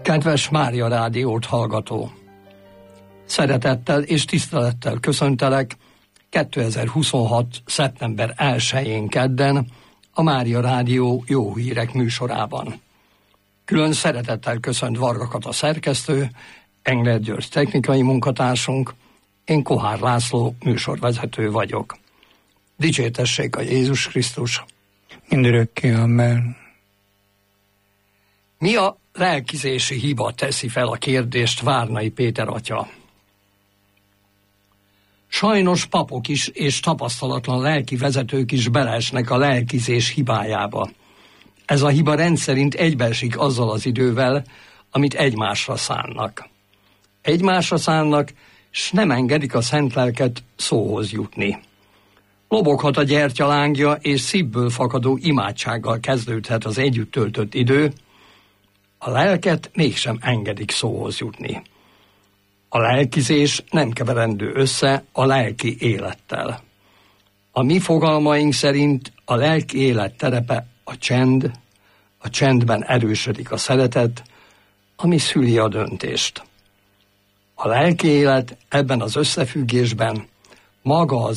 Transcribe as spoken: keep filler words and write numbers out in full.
Kedves Mária Rádiót hallgató! Szeretettel és tisztelettel köszöntelek kétezer-huszonhat. szeptember elsején kedden a Mária Rádió Jó Hírek műsorában. Külön szeretettel köszönt Varga Kata szerkesztő, Engler György technikai munkatársunk, én Kohár László műsorvezető vagyok. Dicsértessék a Jézus Krisztus! Mindörökké, amen. Mi a lelkizési hiba, teszi fel a kérdést Várnai Péter atya. Sajnos papok is és tapasztalatlan lelki vezetők is beleesnek a lelkizés hibájába. Ez a hiba rendszerint egybeesik azzal az idővel, amit egymásra szánnak. Egymásra szánnak, s nem engedik a szent lelket szóhoz jutni. Loboghat a gyertyalángja, és szívből fakadó imádsággal kezdődhet az együtt töltött idő, a lelket mégsem engedik szóhoz jutni. A lelkizés nem keverendő össze a lelki élettel. A mi fogalmaink szerint a lelki élet terepe a csend, a csendben erősödik a szeretet, ami szüli a döntést. A lelki élet ebben az összefüggésben maga az